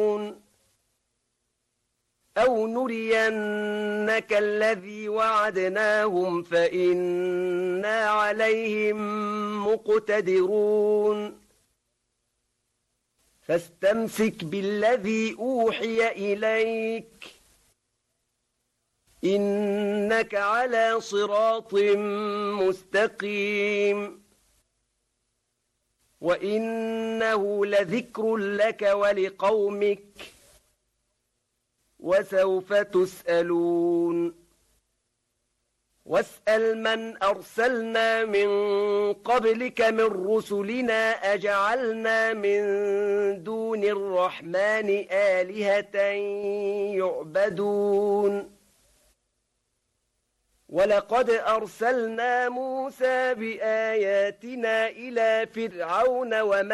أو نرينك الذي وعدناهم فإنا عليهم مقتدرون فاستمسك بالذي أوحي إليك إنك على صراط مستقيم وإنه لذكر لك ولقومك وسوف تسألون واسأل من أرسلنا من قبلك من رسلنا أجعلنا من دون الرحمن آلهة يعبدون ولقد أرسلنا موسى بآياتنا إلى فرعون